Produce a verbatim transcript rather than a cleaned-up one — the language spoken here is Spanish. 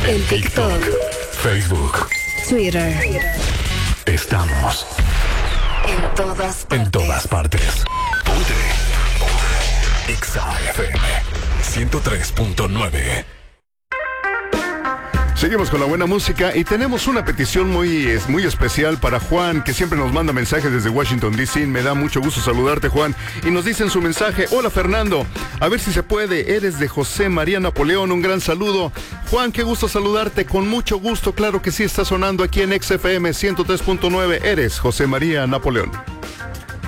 En TikTok, Facebook, Twitter. Estamos En todas partes. en todas partes. Ponte. Exa F M ciento tres punto nueve. Seguimos con la buena música y tenemos una petición muy, es, muy especial para Juan, que siempre nos manda mensajes desde Washington, D C Me da mucho gusto saludarte, Juan. Y nos dice en su mensaje: hola Fernando, a ver si se puede, eres de José María Napoleón, un gran saludo. Juan, qué gusto saludarte, con mucho gusto, claro que sí, está sonando aquí en X F M ciento tres punto nueve, eres José María Napoleón.